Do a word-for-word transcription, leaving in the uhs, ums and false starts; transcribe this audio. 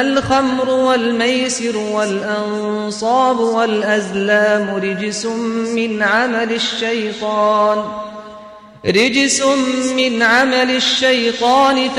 الخمر والميسر والأنصاب والأزلام رجس من عمل الشيطان رجس من عمل الشيطان